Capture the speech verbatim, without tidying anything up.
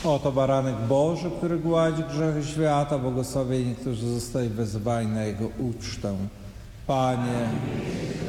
Oto baranek Boży, który gładzi grzechy świata, błogosławieni, którzy zostali wezwani na Jego ucztę. Panie,